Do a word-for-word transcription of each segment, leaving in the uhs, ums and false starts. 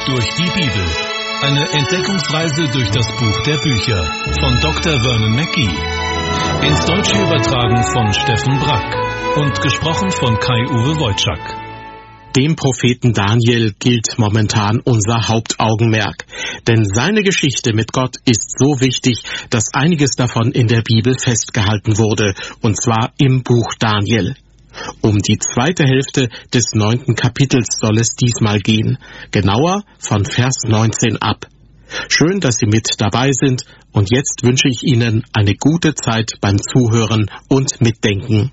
durch die Bibel. Eine Entdeckungsreise durch das Buch der Bücher von Doktor Vernon Mackey. Ins Deutsche übertragen von Steffen Brack und gesprochen von Kai-Uwe Wojczak. Dem Propheten Daniel gilt momentan unser Hauptaugenmerk. Denn seine Geschichte mit Gott ist so wichtig, dass einiges davon in der Bibel festgehalten wurde, und zwar im Buch Daniel. Um die zweite Hälfte des neunten Kapitels soll es diesmal gehen, genauer von Vers neunzehn ab. Schön, dass Sie mit dabei sind, und jetzt wünsche ich Ihnen eine gute Zeit beim Zuhören und Mitdenken.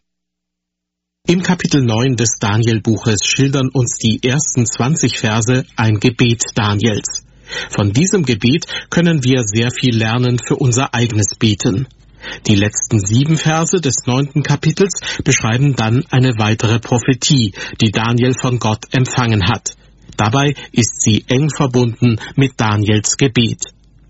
Im Kapitel neun des Daniel-Buches schildern uns die ersten zwanzig Verse ein Gebet Daniels. Von diesem Gebet können wir sehr viel lernen für unser eigenes Beten. Die letzten sieben Verse des neunten Kapitels beschreiben dann eine weitere Prophetie, die Daniel von Gott empfangen hat. Dabei ist sie eng verbunden mit Daniels Gebet.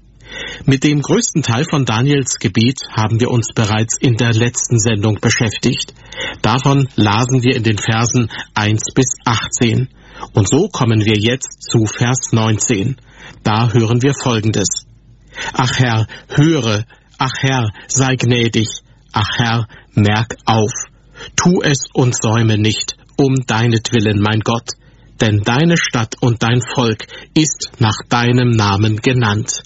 Mit dem größten Teil von Daniels Gebet haben wir uns bereits in der letzten Sendung beschäftigt. Davon lasen wir in den Versen eins bis achtzehn. Und so kommen wir jetzt zu Vers neunzehn. Da hören wir Folgendes. Ach Herr, höre, ach Herr, sei gnädig, ach Herr, merk auf. Tu es und säume nicht, um deinetwillen, mein Gott, denn deine Stadt und dein Volk ist nach deinem Namen genannt.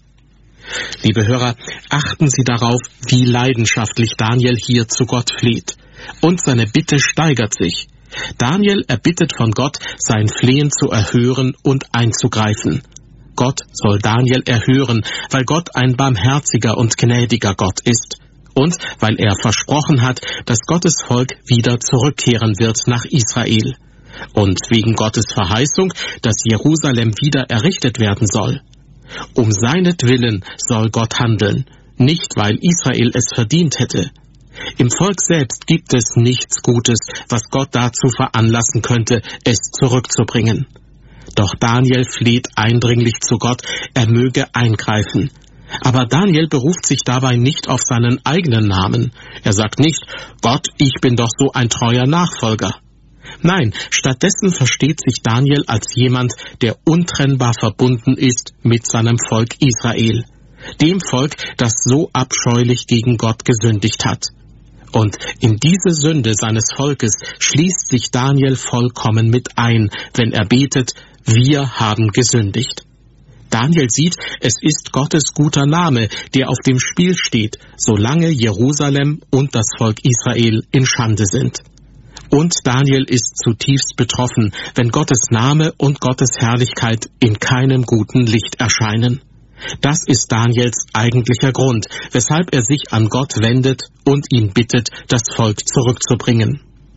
Liebe Hörer, achten Sie darauf, wie leidenschaftlich Daniel hier zu Gott fleht. Und seine Bitte steigert sich. Daniel erbittet von Gott, sein Flehen zu erhören und einzugreifen. Gott soll Daniel erhören, weil Gott ein barmherziger und gnädiger Gott ist. Und weil er versprochen hat, dass Gottes Volk wieder zurückkehren wird nach Israel. Und wegen Gottes Verheißung, dass Jerusalem wieder errichtet werden soll. Um seinetwillen soll Gott handeln, nicht weil Israel es verdient hätte. Im Volk selbst gibt es nichts Gutes, was Gott dazu veranlassen könnte, es zurückzubringen. Doch Daniel fleht eindringlich zu Gott, er möge eingreifen. Aber Daniel beruft sich dabei nicht auf seinen eigenen Namen. Er sagt nicht, Gott, ich bin doch so ein treuer Nachfolger. Nein, stattdessen versteht sich Daniel als jemand, der untrennbar verbunden ist mit seinem Volk Israel. Dem Volk, das so abscheulich gegen Gott gesündigt hat. Und in diese Sünde seines Volkes schließt sich Daniel vollkommen mit ein, wenn er betet, wir haben gesündigt. Daniel sieht, es ist Gottes guter Name, der auf dem Spiel steht, solange Jerusalem und das Volk Israel in Schande sind. Und Daniel ist zutiefst betroffen, wenn Gottes Name und Gottes Herrlichkeit in keinem guten Licht erscheinen. Das ist Daniels eigentlicher Grund, weshalb er sich an Gott wendet und ihn bittet, das Volk zurückzubringen.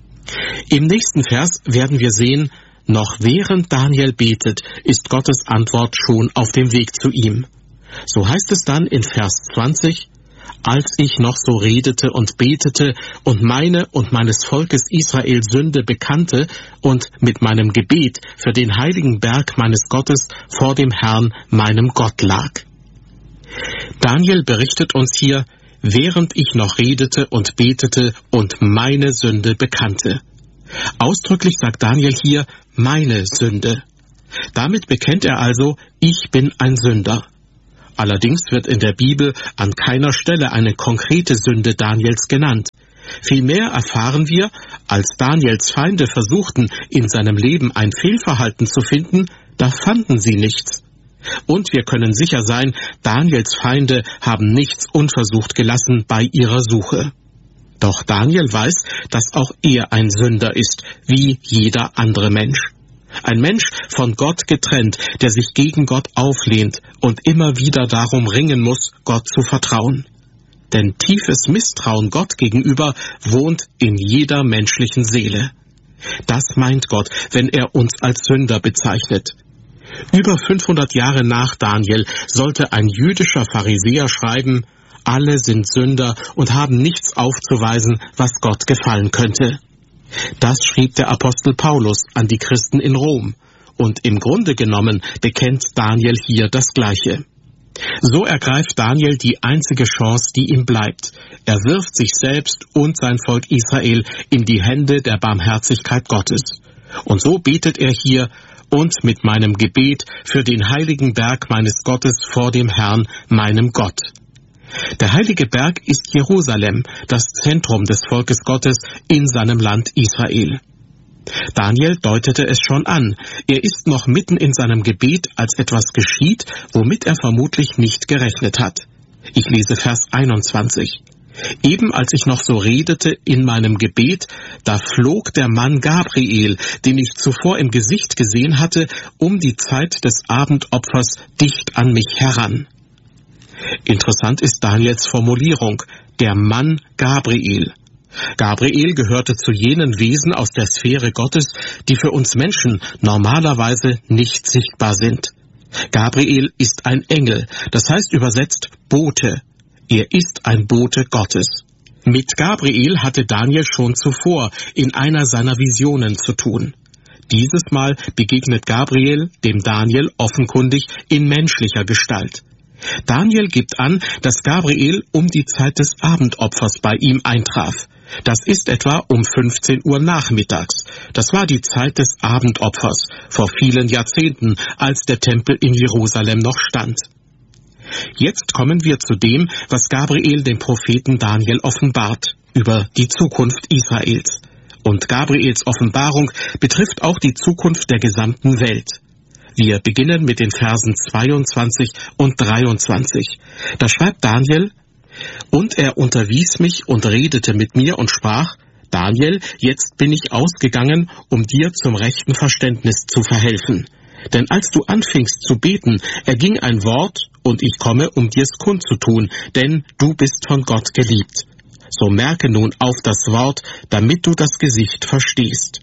Im nächsten Vers werden wir sehen, noch während Daniel betet, ist Gottes Antwort schon auf dem Weg zu ihm. So heißt es dann in Vers zwanzig, als ich noch so redete und betete und meine und meines Volkes Israel Sünde bekannte und mit meinem Gebet für den heiligen Berg meines Gottes vor dem Herrn, meinem Gott, lag. Daniel berichtet uns hier, während ich noch redete und betete und meine Sünde bekannte. Ausdrücklich sagt Daniel hier, meine Sünde. Damit bekennt er also, ich bin ein Sünder. Allerdings wird in der Bibel an keiner Stelle eine konkrete Sünde Daniels genannt. Vielmehr erfahren wir, als Daniels Feinde versuchten, in seinem Leben ein Fehlverhalten zu finden, da fanden sie nichts. Und wir können sicher sein, Daniels Feinde haben nichts unversucht gelassen bei ihrer Suche. Doch Daniel weiß, dass auch er ein Sünder ist, wie jeder andere Mensch. Ein Mensch von Gott getrennt, der sich gegen Gott auflehnt und immer wieder darum ringen muss, Gott zu vertrauen. Denn tiefes Misstrauen Gott gegenüber wohnt in jeder menschlichen Seele. Das meint Gott, wenn er uns als Sünder bezeichnet. Über fünfhundert Jahre nach Daniel sollte ein jüdischer Pharisäer schreiben, alle sind Sünder und haben nichts aufzuweisen, was Gott gefallen könnte. Das schrieb der Apostel Paulus an die Christen in Rom, und im Grunde genommen bekennt Daniel hier das Gleiche. So ergreift Daniel die einzige Chance, die ihm bleibt. Er wirft sich selbst und sein Volk Israel in die Hände der Barmherzigkeit Gottes. Und so betet er hier, und mit meinem Gebet für den heiligen Berg meines Gottes vor dem Herrn, meinem Gott. Der heilige Berg ist Jerusalem, das Zentrum des Volkes Gottes in seinem Land Israel. Daniel deutete es schon an. Er ist noch mitten in seinem Gebet, als etwas geschieht, womit er vermutlich nicht gerechnet hat. Ich lese Vers einundzwanzig. Eben als ich noch so redete in meinem Gebet, da flog der Mann Gabriel, den ich zuvor im Gesicht gesehen hatte, um die Zeit des Abendopfers dicht an mich heran. Interessant ist Daniels Formulierung, der Mann Gabriel. Gabriel gehörte zu jenen Wesen aus der Sphäre Gottes, die für uns Menschen normalerweise nicht sichtbar sind. Gabriel ist ein Engel, das heißt übersetzt Bote. Er ist ein Bote Gottes. Mit Gabriel hatte Daniel schon zuvor in einer seiner Visionen zu tun. Dieses Mal begegnet Gabriel dem Daniel offenkundig in menschlicher Gestalt. Daniel gibt an, dass Gabriel um die Zeit des Abendopfers bei ihm eintraf. Das ist etwa um fünfzehn Uhr nachmittags. Das war die Zeit des Abendopfers, vor vielen Jahrzehnten, als der Tempel in Jerusalem noch stand. Jetzt kommen wir zu dem, was Gabriel dem Propheten Daniel offenbart, über die Zukunft Israels. Und Gabriels Offenbarung betrifft auch die Zukunft der gesamten Welt. Wir beginnen mit den Versen zweiundzwanzig und dreiundzwanzig. Da schreibt Daniel: Und er unterwies mich und redete mit mir und sprach: Daniel, jetzt bin ich ausgegangen, um dir zum rechten Verständnis zu verhelfen. Denn als du anfingst zu beten, erging ein Wort, und ich komme, um dir's kundzutun, denn du bist von Gott geliebt. So merke nun auf das Wort, damit du das Gesicht verstehst.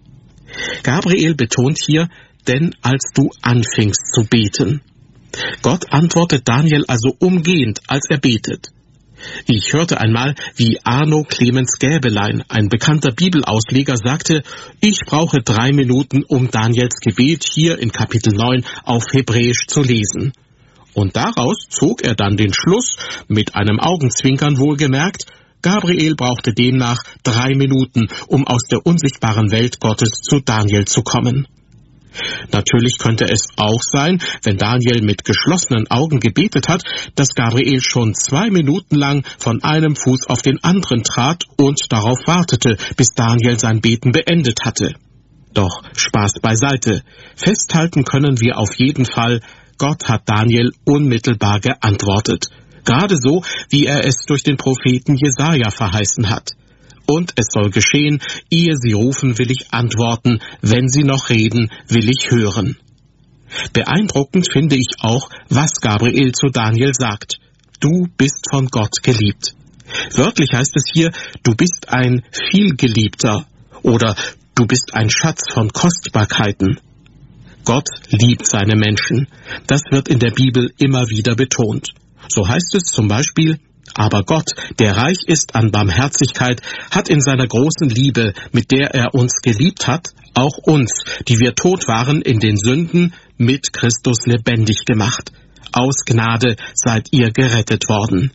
Gabriel betont hier, denn als du anfingst zu beten. Gott antwortet Daniel also umgehend, als er betet. Ich hörte einmal, wie Arno Clemens Gäbelein, ein bekannter Bibelausleger, sagte, ich brauche drei Minuten, um Daniels Gebet hier in Kapitel neun auf Hebräisch zu lesen. Und daraus zog er dann den Schluss, mit einem Augenzwinkern wohlgemerkt, Gabriel brauchte demnach drei Minuten, um aus der unsichtbaren Welt Gottes zu Daniel zu kommen. Natürlich könnte es auch sein, wenn Daniel mit geschlossenen Augen gebetet hat, dass Gabriel schon zwei Minuten lang von einem Fuß auf den anderen trat und darauf wartete, bis Daniel sein Beten beendet hatte. Doch Spaß beiseite. Festhalten können wir auf jeden Fall, Gott hat Daniel unmittelbar geantwortet. Gerade so, wie er es durch den Propheten Jesaja verheißen hat. Und es soll geschehen, ehe sie rufen, will ich antworten, wenn sie noch reden, will ich hören. Beeindruckend finde ich auch, was Gabriel zu Daniel sagt. Du bist von Gott geliebt. Wörtlich heißt es hier, du bist ein Vielgeliebter oder du bist ein Schatz von Kostbarkeiten. Gott liebt seine Menschen. Das wird in der Bibel immer wieder betont. So heißt es zum Beispiel, aber Gott, der reich ist an Barmherzigkeit, hat in seiner großen Liebe, mit der er uns geliebt hat, auch uns, die wir tot waren in den Sünden, mit Christus lebendig gemacht. Aus Gnade seid ihr gerettet worden.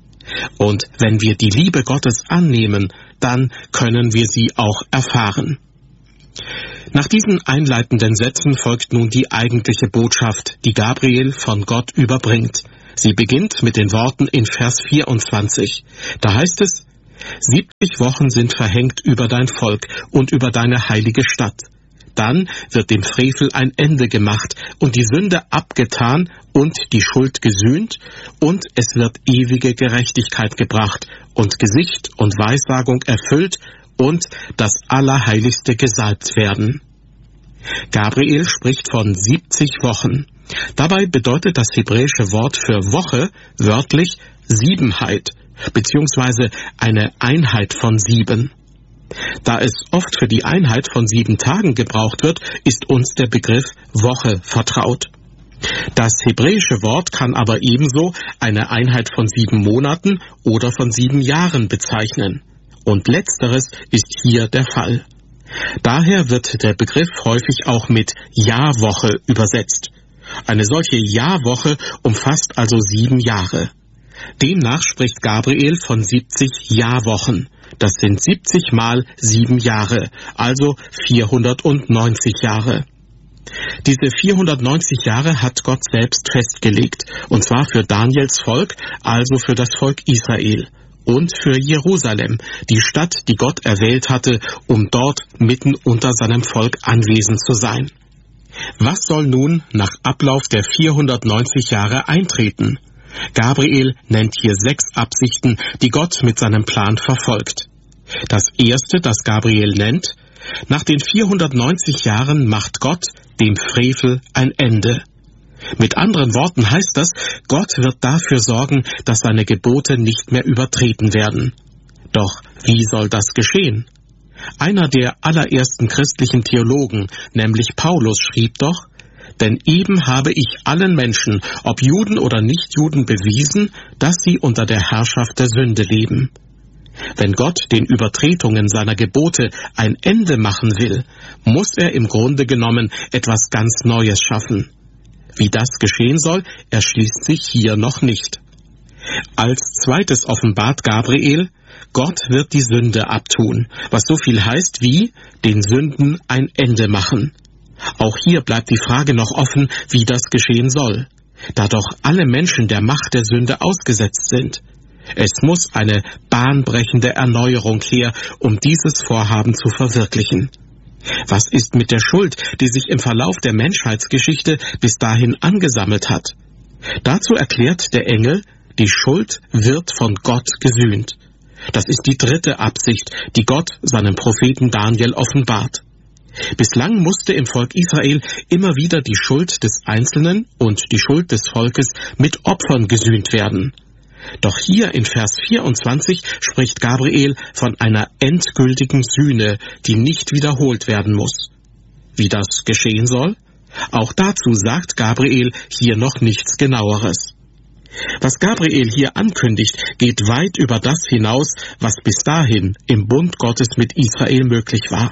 Und wenn wir die Liebe Gottes annehmen, dann können wir sie auch erfahren. Nach diesen einleitenden Sätzen folgt nun die eigentliche Botschaft, die Gabriel von Gott überbringt. Sie beginnt mit den Worten in Vers vierundzwanzig. Da heißt es, siebzig Wochen sind verhängt über dein Volk und über deine heilige Stadt. Dann wird dem Frevel ein Ende gemacht und die Sünde abgetan und die Schuld gesühnt und es wird ewige Gerechtigkeit gebracht und Gesicht und Weissagung erfüllt und das Allerheiligste gesalbt werden. Gabriel spricht von siebzig Wochen. Dabei bedeutet das hebräische Wort für Woche wörtlich Siebenheit, beziehungsweise eine Einheit von sieben. Da es oft für die Einheit von sieben Tagen gebraucht wird, ist uns der Begriff Woche vertraut. Das hebräische Wort kann aber ebenso eine Einheit von sieben Monaten oder von sieben Jahren bezeichnen. Und letzteres ist hier der Fall. Daher wird der Begriff häufig auch mit Jahrwoche übersetzt. Eine solche Jahrwoche umfasst also sieben Jahre. Demnach spricht Gabriel von siebzig Jahrwochen. Das sind siebzig mal sieben Jahre, also vierhundertneunzig Jahre. Diese vierhundertneunzig Jahre hat Gott selbst festgelegt, und zwar für Daniels Volk, also für das Volk Israel, und für Jerusalem, die Stadt, die Gott erwählt hatte, um dort mitten unter seinem Volk anwesend zu sein. Was soll nun nach Ablauf der vierhundertneunzig Jahre eintreten? Gabriel nennt hier sechs Absichten, die Gott mit seinem Plan verfolgt. Das erste, das Gabriel nennt: Nach den vierhundertneunzig Jahren macht Gott dem Frevel ein Ende. Mit anderen Worten heißt das, Gott wird dafür sorgen, dass seine Gebote nicht mehr übertreten werden. Doch wie soll das geschehen? Einer der allerersten christlichen Theologen, nämlich Paulus, schrieb doch: Denn eben habe ich allen Menschen, ob Juden oder Nichtjuden, bewiesen, dass sie unter der Herrschaft der Sünde leben. Wenn Gott den Übertretungen seiner Gebote ein Ende machen will, muss er im Grunde genommen etwas ganz Neues schaffen. Wie das geschehen soll, erschließt sich hier noch nicht. Als zweites offenbart Gabriel: Gott wird die Sünde abtun, was so viel heißt wie den Sünden ein Ende machen. Auch hier bleibt die Frage noch offen, wie das geschehen soll, da doch alle Menschen der Macht der Sünde ausgesetzt sind. Es muss eine bahnbrechende Erneuerung her, um dieses Vorhaben zu verwirklichen. Was ist mit der Schuld, die sich im Verlauf der Menschheitsgeschichte bis dahin angesammelt hat? Dazu erklärt der Engel: Die Schuld wird von Gott gesühnt. Das ist die dritte Absicht, die Gott seinem Propheten Daniel offenbart. Bislang musste im Volk Israel immer wieder die Schuld des Einzelnen und die Schuld des Volkes mit Opfern gesühnt werden. Doch hier in Vers vierundzwanzig spricht Gabriel von einer endgültigen Sühne, die nicht wiederholt werden muss. Wie das geschehen soll? Auch dazu sagt Gabriel hier noch nichts Genaueres. Was Gabriel hier ankündigt, geht weit über das hinaus, was bis dahin im Bund Gottes mit Israel möglich war.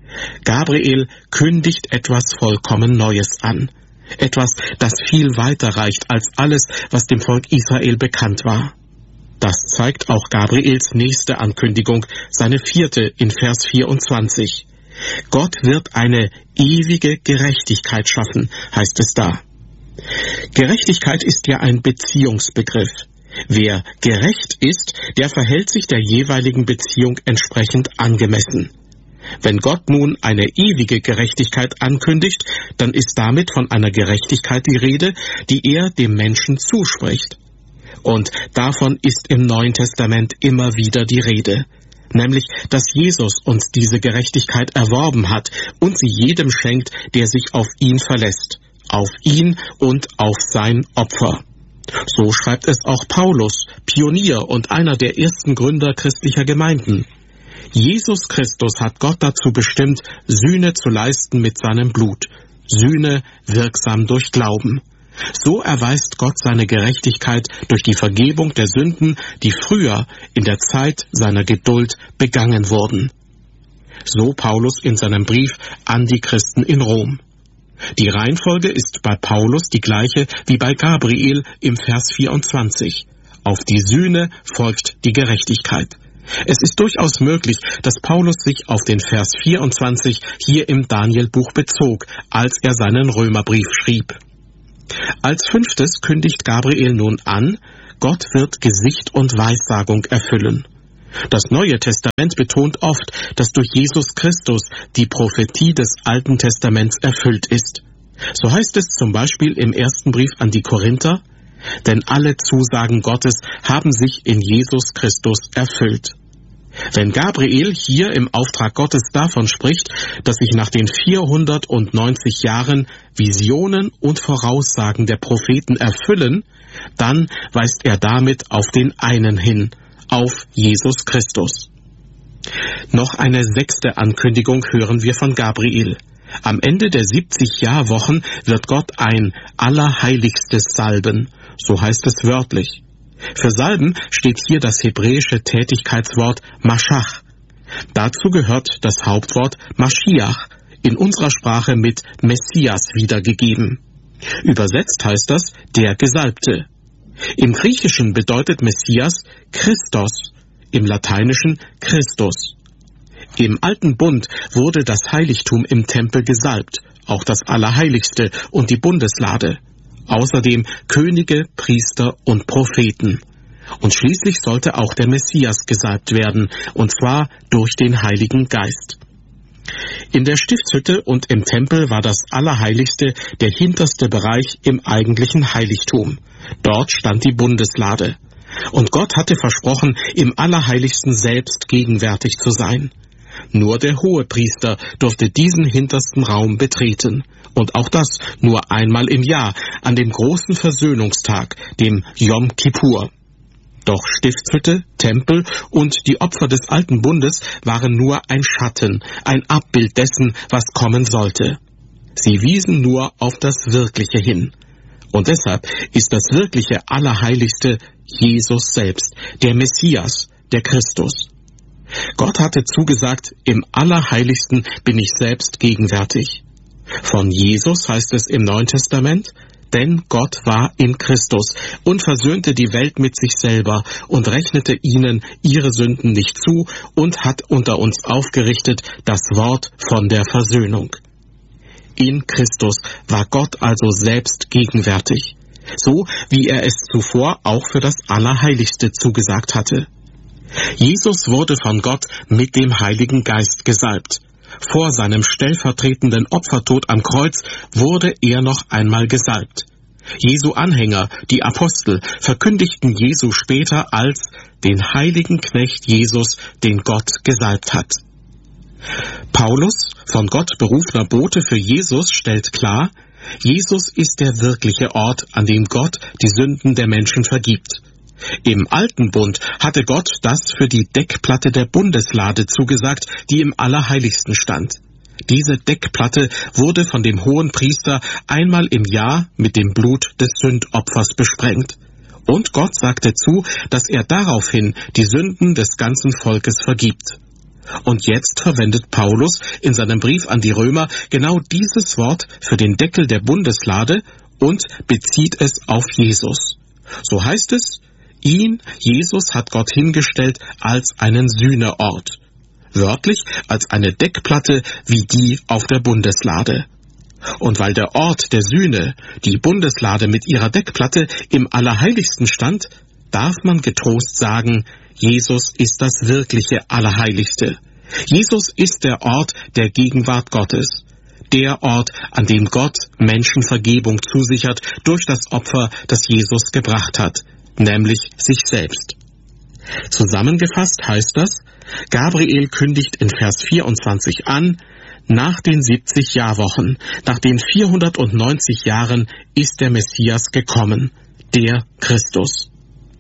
Gabriel kündigt etwas vollkommen Neues an. Etwas, das viel weiter reicht als alles, was dem Volk Israel bekannt war. Das zeigt auch Gabriels nächste Ankündigung, seine vierte in Vers vierundzwanzig. Gott wird eine ewige Gerechtigkeit schaffen, heißt es da. Gerechtigkeit ist ja ein Beziehungsbegriff. Wer gerecht ist, der verhält sich der jeweiligen Beziehung entsprechend angemessen. Wenn Gott nun eine ewige Gerechtigkeit ankündigt, dann ist damit von einer Gerechtigkeit die Rede, die er dem Menschen zuspricht. Und davon ist im Neuen Testament immer wieder die Rede, nämlich, dass Jesus uns diese Gerechtigkeit erworben hat und sie jedem schenkt, der sich auf ihn verlässt, auf ihn und auf sein Opfer. So schreibt es auch Paulus, Pionier und einer der ersten Gründer christlicher Gemeinden. Jesus Christus hat Gott dazu bestimmt, Sühne zu leisten mit seinem Blut, Sühne wirksam durch Glauben. So erweist Gott seine Gerechtigkeit durch die Vergebung der Sünden, die früher in der Zeit seiner Geduld begangen wurden. So Paulus in seinem Brief an die Christen in Rom. Die Reihenfolge ist bei Paulus die gleiche wie bei Gabriel im Vers vierundzwanzig. Auf die Sühne folgt die Gerechtigkeit. Es ist durchaus möglich, dass Paulus sich auf den Vers vierundzwanzig hier im Danielbuch bezog, als er seinen Römerbrief schrieb. Als fünftes kündigt Gabriel nun an, Gott wird Gesicht und Weissagung erfüllen. Das Neue Testament betont oft, dass durch Jesus Christus die Prophetie des Alten Testaments erfüllt ist. So heißt es zum Beispiel im ersten Brief an die Korinther: Denn alle Zusagen Gottes haben sich in Jesus Christus erfüllt. Wenn Gabriel hier im Auftrag Gottes davon spricht, dass sich nach den vierhundertneunzig Jahren Visionen und Voraussagen der Propheten erfüllen, dann weist er damit auf den einen hin, auf Jesus Christus. Noch eine sechste Ankündigung hören wir von Gabriel. Am Ende der siebzig Jahrwochen wird Gott ein Allerheiligstes salben, so heißt es wörtlich. Für Salben steht hier das hebräische Tätigkeitswort Maschach. Dazu gehört das Hauptwort Maschiach, in unserer Sprache mit Messias wiedergegeben. Übersetzt heißt das der Gesalbte. Im Griechischen bedeutet Messias Christos, im Lateinischen Christus. Im Alten Bund wurde das Heiligtum im Tempel gesalbt, auch das Allerheiligste und die Bundeslade. Außerdem Könige, Priester und Propheten. Und schließlich sollte auch der Messias gesalbt werden, und zwar durch den Heiligen Geist. In der Stiftshütte und im Tempel war das Allerheiligste der hinterste Bereich im eigentlichen Heiligtum. Dort stand die Bundeslade. Und Gott hatte versprochen, im Allerheiligsten selbst gegenwärtig zu sein. Nur der Hohepriester durfte diesen hintersten Raum betreten. Und auch das nur einmal im Jahr, an dem großen Versöhnungstag, dem Jom Kippur. Doch Stiftshütte, Tempel und die Opfer des Alten Bundes waren nur ein Schatten, ein Abbild dessen, was kommen sollte. Sie wiesen nur auf das Wirkliche hin. Und deshalb ist das wirkliche Allerheiligste Jesus selbst, der Messias, der Christus. Gott hatte zugesagt, im Allerheiligsten bin ich selbst gegenwärtig. Von Jesus heißt es im Neuen Testament, denn Gott war in Christus und versöhnte die Welt mit sich selber und rechnete ihnen ihre Sünden nicht zu und hat unter uns aufgerichtet das Wort von der Versöhnung. In Christus war Gott also selbst gegenwärtig, so wie er es zuvor auch für das Allerheiligste zugesagt hatte. Jesus wurde von Gott mit dem Heiligen Geist gesalbt. Vor seinem stellvertretenden Opfertod am Kreuz wurde er noch einmal gesalbt. Jesu Anhänger, die Apostel, verkündigten Jesu später als den heiligen Knecht Jesus, den Gott gesalbt hat. Paulus, von Gott berufener Bote für Jesus, stellt klar, Jesus ist der wirkliche Ort, an dem Gott die Sünden der Menschen vergibt. Im Alten Bund hatte Gott das für die Deckplatte der Bundeslade zugesagt, die im Allerheiligsten stand. Diese Deckplatte wurde von dem Hohenpriester einmal im Jahr mit dem Blut des Sündopfers besprengt. Und Gott sagte zu, dass er daraufhin die Sünden des ganzen Volkes vergibt. Und jetzt verwendet Paulus in seinem Brief an die Römer genau dieses Wort für den Deckel der Bundeslade und bezieht es auf Jesus. So heißt es, ihn, Jesus, hat Gott hingestellt als einen Sühneort. Wörtlich als eine Deckplatte wie die auf der Bundeslade. Und weil der Ort der Sühne, die Bundeslade mit ihrer Deckplatte, im Allerheiligsten stand, darf man getrost sagen, Jesus ist das wirkliche Allerheiligste. Jesus ist der Ort der Gegenwart Gottes. Der Ort, an dem Gott Menschen Vergebung zusichert durch das Opfer, das Jesus gebracht hat, nämlich sich selbst. Zusammengefasst heißt das, Gabriel kündigt in Vers vierundzwanzig an, nach den siebzig Jahrwochen, nach den vierhundertneunzig Jahren ist der Messias gekommen, der Christus.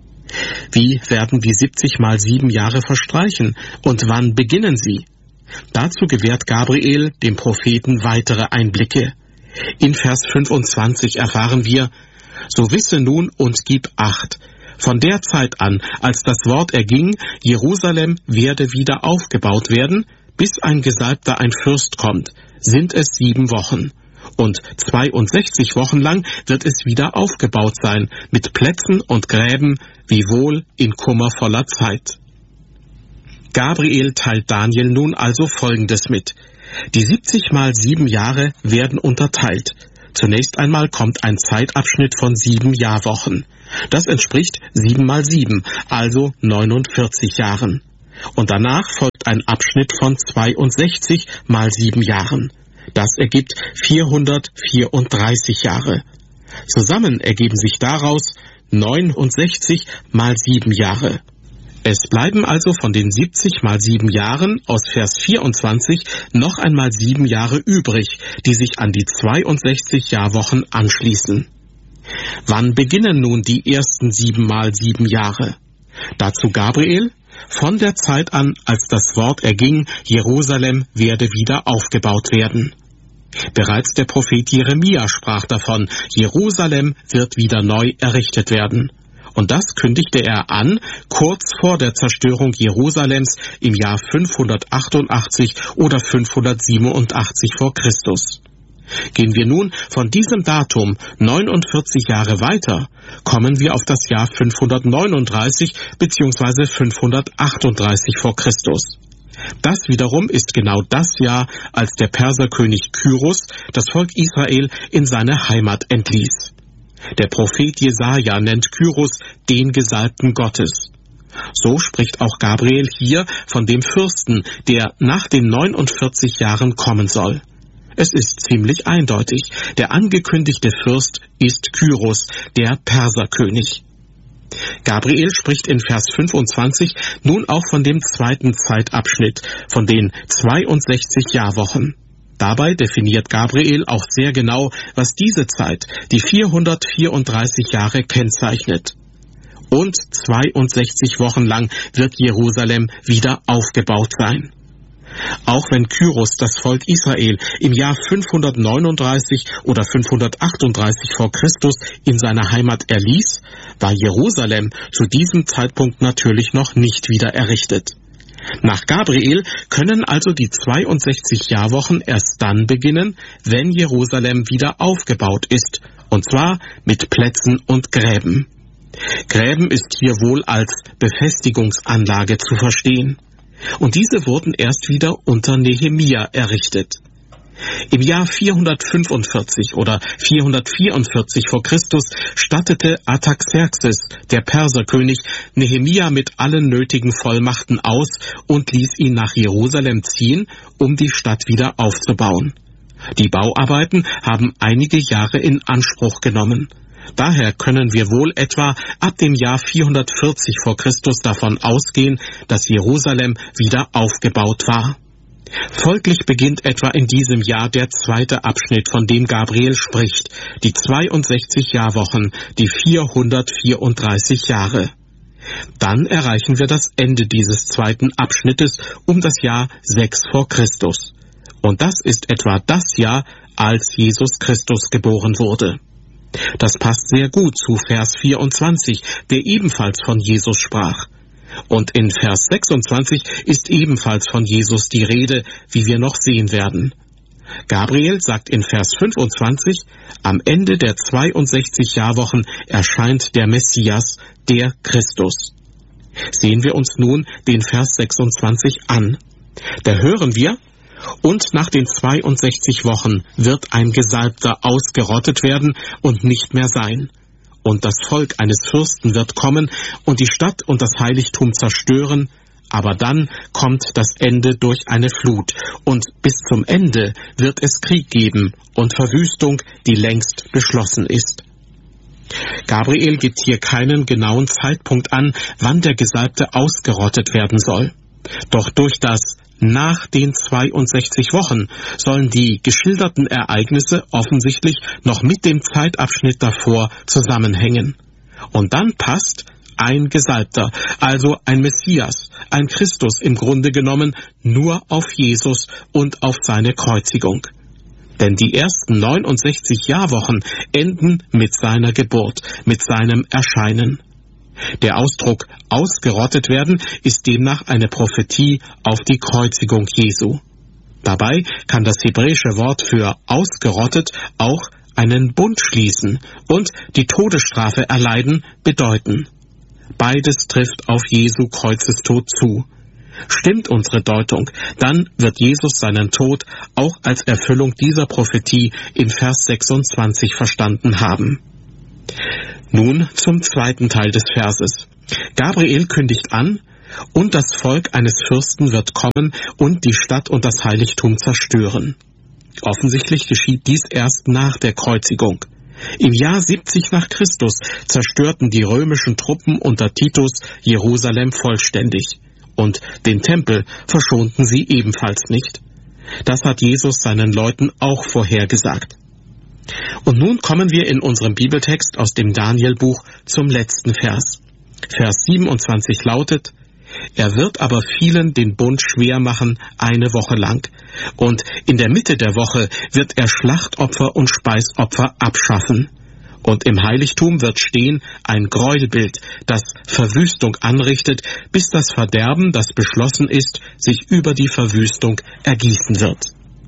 Wie werden die siebzig mal sieben Jahre verstreichen und wann beginnen sie? Dazu gewährt Gabriel dem Propheten weitere Einblicke. In Vers fünfundzwanzig erfahren wir, so wisse nun und gib Acht, von der Zeit an, als das Wort erging, Jerusalem werde wieder aufgebaut werden, bis ein Gesalbter, ein Fürst kommt, sind es sieben Wochen. Und zweiundsechzig Wochen lang wird es wieder aufgebaut sein, mit Plätzen und Gräben, wiewohl in kummervoller Zeit. Gabriel teilt Daniel nun also Folgendes mit. Die siebzig mal sieben Jahre werden unterteilt. Zunächst einmal kommt ein Zeitabschnitt von sieben Jahrwochen. Das entspricht sieben mal sieben, also neunundvierzig Jahren. Und danach folgt ein Abschnitt von zweiundsechzig mal sieben Jahren. Das ergibt vierhundertvierunddreißig Jahre. Zusammen ergeben sich daraus neunundsechzig mal sieben Jahre. Es bleiben also von den siebzig mal sieben Jahren aus Vers vierundzwanzig noch einmal sieben Jahre übrig, die sich an die zweiundsechzig Jahrwochen anschließen. Wann beginnen nun die ersten sieben mal sieben Jahre? Dazu Gabriel, von der Zeit an, als das Wort erging, Jerusalem werde wieder aufgebaut werden. Bereits der Prophet Jeremia sprach davon, Jerusalem wird wieder neu errichtet werden. Und das kündigte er an, kurz vor der Zerstörung Jerusalems im Jahr fünfhundertachtundachtzig oder fünfhundertsiebenundachtzig vor Christus. Gehen wir nun von diesem Datum neunundvierzig Jahre weiter, kommen wir auf das Jahr fünfhundertneununddreißig bzw. fünfhundertachtunddreißig vor Christus. Das wiederum ist genau das Jahr, als der Perserkönig Kyros das Volk Israel in seine Heimat entließ. Der Prophet Jesaja nennt Kyros den Gesalbten Gottes. So spricht auch Gabriel hier von dem Fürsten, der nach den neunundvierzig Jahren kommen soll. Es ist ziemlich eindeutig, der angekündigte Fürst ist Kyros, der Perserkönig. Gabriel spricht in Vers fünfundzwanzig nun auch von dem zweiten Zeitabschnitt, von den zweiundsechzig Jahrwochen. Dabei definiert Gabriel auch sehr genau, was diese Zeit, die vierhundertvierunddreißig Jahre, kennzeichnet. Und zweiundsechzig Wochen lang wird Jerusalem wieder aufgebaut sein. Auch wenn Kyros das Volk Israel im Jahr fünfhundertneununddreißig oder fünfhundertachtunddreißig vor Christus in seiner Heimat erließ, war Jerusalem zu diesem Zeitpunkt natürlich noch nicht wieder errichtet. Nach Gabriel können also die zweiundsechzig Jahrwochen erst dann beginnen, wenn Jerusalem wieder aufgebaut ist, und zwar mit Plätzen und Gräben. Gräben ist hier wohl als Befestigungsanlage zu verstehen. Und diese wurden erst wieder unter Nehemia errichtet. Im Jahr vierhundertfünfundvierzig oder vierhundertvierundvierzig vor Christus stattete Artaxerxes, der Perserkönig, Nehemia mit allen nötigen Vollmachten aus und ließ ihn nach Jerusalem ziehen, um die Stadt wieder aufzubauen. Die Bauarbeiten haben einige Jahre in Anspruch genommen. Daher können wir wohl etwa ab dem Jahr vierhundertvierzig vor Christus davon ausgehen, dass Jerusalem wieder aufgebaut war. Folglich beginnt etwa in diesem Jahr der zweite Abschnitt, von dem Gabriel spricht, die zweiundsechzig Jahrwochen, die vierhundertvierunddreißig Jahre. Dann erreichen wir das Ende dieses zweiten Abschnittes um das Jahr sechs vor Christus. Und das ist etwa das Jahr, als Jesus Christus geboren wurde. Das passt sehr gut zu Vers vierundzwanzig, der ebenfalls von Jesus sprach. Und in Vers sechsundzwanzig ist ebenfalls von Jesus die Rede, wie wir noch sehen werden. Gabriel sagt in Vers fünfundzwanzig, am Ende der zweiundsechzig Jahrwochen erscheint der Messias, der Christus. Sehen wir uns nun den Vers sechsundzwanzig an. Da hören wir: Und nach den zweiundsechzig Wochen wird ein Gesalbter ausgerottet werden und nicht mehr sein. Und das Volk eines Fürsten wird kommen und die Stadt und das Heiligtum zerstören, aber dann kommt das Ende durch eine Flut, und bis zum Ende wird es Krieg geben und Verwüstung, die längst beschlossen ist. Gabriel gibt hier keinen genauen Zeitpunkt an, wann der Gesalbte ausgerottet werden soll. Doch durch das nach den zweiundsechzig Wochen sollen die geschilderten Ereignisse offensichtlich noch mit dem Zeitabschnitt davor zusammenhängen. Und dann passt ein Gesalbter, also ein Messias, ein Christus im Grunde genommen nur auf Jesus und auf seine Kreuzigung. Denn die ersten neunundsechzig Jahrwochen enden mit seiner Geburt, mit seinem Erscheinen. Der Ausdruck ausgerottet werden ist demnach eine Prophetie auf die Kreuzigung Jesu. Dabei kann das hebräische Wort für ausgerottet auch einen Bund schließen und die Todesstrafe erleiden bedeuten. Beides trifft auf Jesu Kreuzestod zu. Stimmt unsere Deutung, dann wird Jesus seinen Tod auch als Erfüllung dieser Prophetie in Vers sechsundzwanzig verstanden haben. Nun zum zweiten Teil des Verses. Gabriel kündigt an: Und das Volk eines Fürsten wird kommen und die Stadt und das Heiligtum zerstören. Offensichtlich geschieht dies erst nach der Kreuzigung. Im Jahr siebzig nach Christus zerstörten die römischen Truppen unter Titus Jerusalem vollständig. Und den Tempel verschonten sie ebenfalls nicht. Das hat Jesus seinen Leuten auch vorhergesagt. Und nun kommen wir in unserem Bibeltext aus dem Danielbuch zum letzten Vers. Vers siebenundzwanzig lautet: Er wird aber vielen den Bund schwer machen eine Woche lang. Und in der Mitte der Woche wird er Schlachtopfer und Speisopfer abschaffen. Und im Heiligtum wird stehen ein Gräuelbild, das Verwüstung anrichtet, bis das Verderben, das beschlossen ist, sich über die Verwüstung ergießen wird.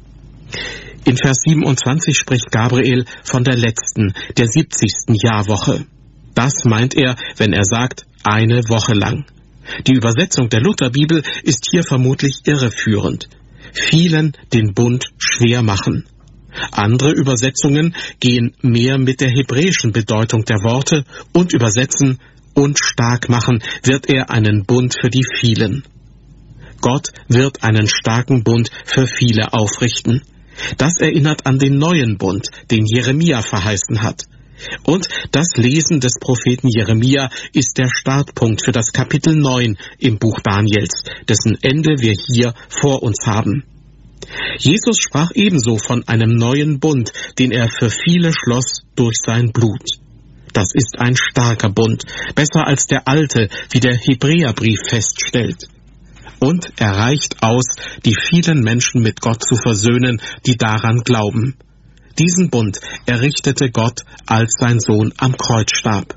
In Vers siebenundzwanzig spricht Gabriel von der letzten, der siebzigsten Jahrwoche. Das meint er, wenn er sagt, eine Woche lang. Die Übersetzung der Lutherbibel ist hier vermutlich irreführend. Vielen den Bund schwer machen. Andere Übersetzungen gehen mehr mit der hebräischen Bedeutung der Worte und übersetzen: und stark machen wird er einen Bund für die vielen. Gott wird einen starken Bund für viele aufrichten. Das erinnert an den neuen Bund, den Jeremia verheißen hat. Und das Lesen des Propheten Jeremia ist der Startpunkt für das Kapitel neun im Buch Daniels, dessen Ende wir hier vor uns haben. Jesus sprach ebenso von einem neuen Bund, den er für viele schloss durch sein Blut. Das ist ein starker Bund, besser als der alte, wie der Hebräerbrief feststellt. Und er reicht aus, die vielen Menschen mit Gott zu versöhnen, die daran glauben. Diesen Bund errichtete Gott, als sein Sohn am Kreuz starb.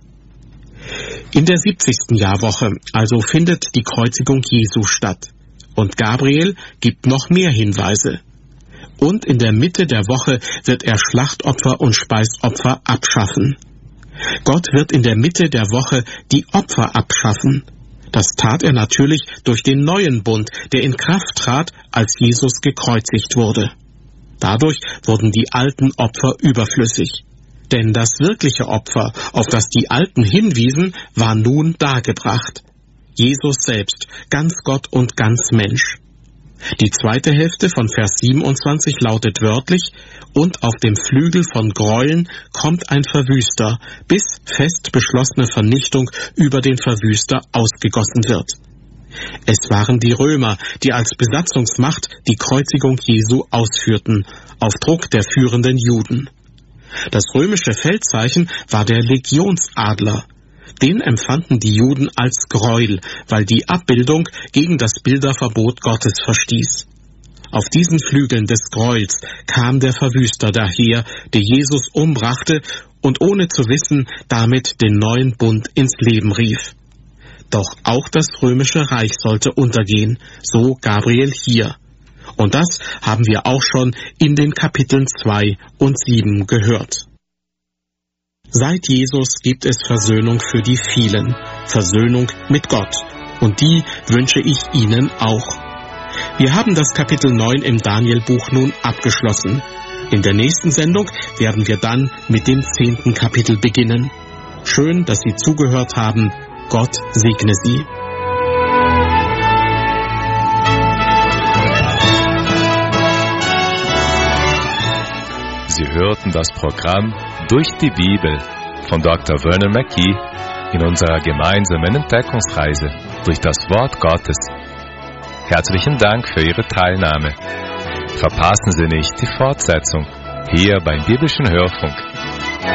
In der siebzigsten Jahrwoche also findet die Kreuzigung Jesu statt. Und Gabriel gibt noch mehr Hinweise. Und in der Mitte der Woche wird er Schlachtopfer und Speisopfer abschaffen. Gott wird in der Mitte der Woche die Opfer abschaffen. Das tat er natürlich durch den neuen Bund, der in Kraft trat, als Jesus gekreuzigt wurde. Dadurch wurden die alten Opfer überflüssig. Denn das wirkliche Opfer, auf das die Alten hinwiesen, war nun dargebracht. Jesus selbst, ganz Gott und ganz Mensch. Die zweite Hälfte von Vers siebenundzwanzig lautet wörtlich: und auf dem Flügel von Gräueln kommt ein Verwüster, bis fest beschlossene Vernichtung über den Verwüster ausgegossen wird. Es waren die Römer, die als Besatzungsmacht die Kreuzigung Jesu ausführten, auf Druck der führenden Juden. Das römische Feldzeichen war der Legionsadler. Den empfanden die Juden als Gräuel, weil die Abbildung gegen das Bilderverbot Gottes verstieß. Auf diesen Flügeln des Gräuels kam der Verwüster daher, der Jesus umbrachte und ohne zu wissen, damit den neuen Bund ins Leben rief. Doch auch das römische Reich sollte untergehen, so Gabriel hier. Und das haben wir auch schon in den Kapiteln zwei und sieben gehört. Seit Jesus gibt es Versöhnung für die vielen, Versöhnung mit Gott. Und die wünsche ich Ihnen auch. Wir haben das Kapitel neun im Danielbuch nun abgeschlossen. In der nächsten Sendung werden wir dann mit dem zehnten Kapitel beginnen. Schön, dass Sie zugehört haben. Gott segne Sie. Sie hörten das Programm Durch die Bibel von Doktor Vernon Mackey in unserer gemeinsamen Entdeckungsreise durch das Wort Gottes. Herzlichen Dank für Ihre Teilnahme. Verpassen Sie nicht die Fortsetzung hier beim Biblischen Hörfunk.